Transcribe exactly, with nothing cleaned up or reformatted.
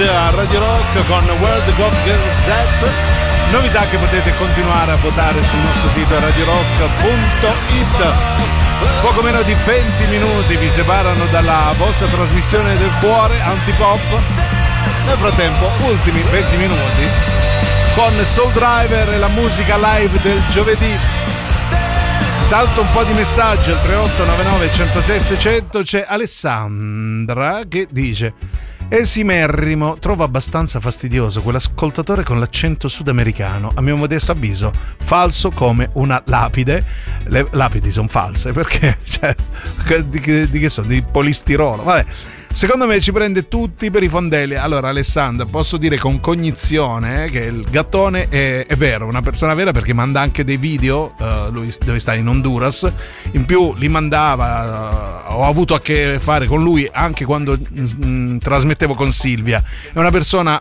Beach a Radio Rock con World Goth Gazette. Novità che potete continuare a votare sul nostro sito radio rock punto it. Poco meno di venti minuti vi separano dalla vostra trasmissione del cuore antipop. Nel frattempo, ultimi venti minuti con Soul Driver e la musica live del giovedì. Intanto un po' di messaggi al tre otto nove nove uno zero sei sei zero zero. C'è Alessandra che dice: esimerrimo, trovo abbastanza fastidioso quell'ascoltatore con l'accento sudamericano, a mio modesto avviso falso come una lapide. Le lapidi sono false perché, cioè, di, di, di che sono? Di polistirolo, vabbè. Secondo me ci prende tutti per i fondelli. Allora Alessandra, posso dire con cognizione eh, che il gattone è, è vero, una persona vera, perché manda anche dei video, uh, lui dove sta in Honduras, in più li mandava, uh, ho avuto a che fare con lui anche quando mh, trasmettevo con Silvia. È una persona